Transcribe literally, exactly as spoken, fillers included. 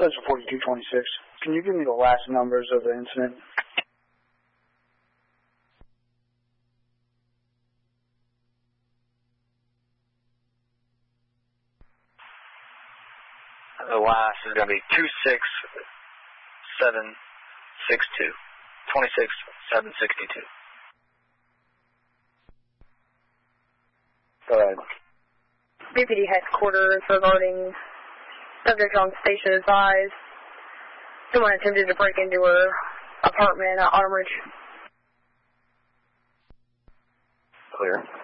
Special forty-two twenty-six. Can you give me the last numbers of the incident? The last is going to be two six seven six two. twenty-six seven sixty-two. Go ahead. B P D headquarters regarding subject on station advised. Someone attempted to break into her apartment at Autumn Ridge. Clear.